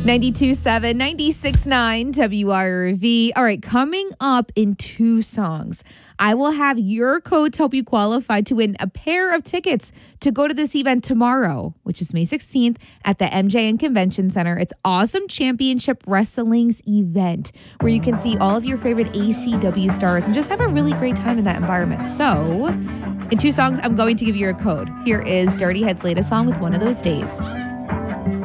92.7, 96.9 WRV. All right, coming up in 2 songs, I will have your code to help you qualify to win a pair of tickets to go to this event tomorrow, which is May 16th at the MJN Convention Center. It's Awesome Championship Wrestling's event where you can see all of your favorite ACW stars and just have a really great time in that environment. So, in 2 songs, I'm going to give you a code. Here is Dirty Head's latest song with One of Those Days.